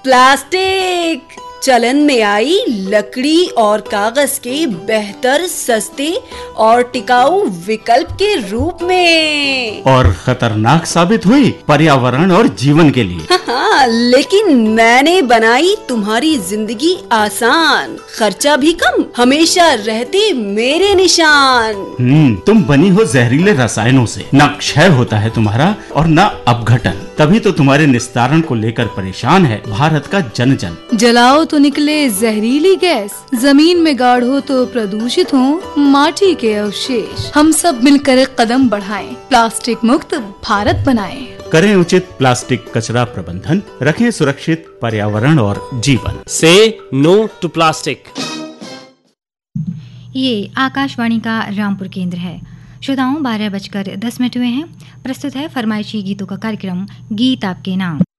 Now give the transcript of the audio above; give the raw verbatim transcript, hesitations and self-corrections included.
Plastic चलन में आई लकड़ी और कागज के बेहतर, सस्ते और टिकाऊ विकल्प के रूप में, और खतरनाक साबित हुई पर्यावरण और जीवन के लिए। हाँ, लेकिन मैंने बनाई तुम्हारी जिंदगी आसान, खर्चा भी कम, हमेशा रहते मेरे निशान। हम्म तुम बनी हो जहरीले रसायनों से, न क्षय होता है तुम्हारा और न अपघटन। तभी तो तुम्हारे निस्तारण को लेकर परेशान है भारत का जन जन। जलाओ तो निकले जहरीली गैस, जमीन में गाड़ो तो प्रदूषित हो माटी के अवशेष। हम सब मिलकर एक कदम बढ़ाएं, प्लास्टिक मुक्त भारत बनाएं। करें उचित प्लास्टिक कचरा प्रबंधन, रखें सुरक्षित पर्यावरण और जीवन। से नो टू प्लास्टिक। ये आकाशवाणी का रामपुर केंद्र है। श्रोताओं, बारह बजकर दस मिनट हुए हैं। प्रस्तुत है फरमाइशी गीतों का कार्यक्रम गीत आपके नाम।